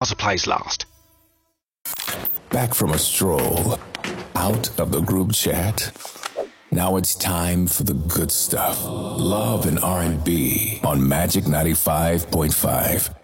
supplies last. Back from a stroll, out of the group chat. Now it's time for the good stuff. Love and R&B on Magic 95.5.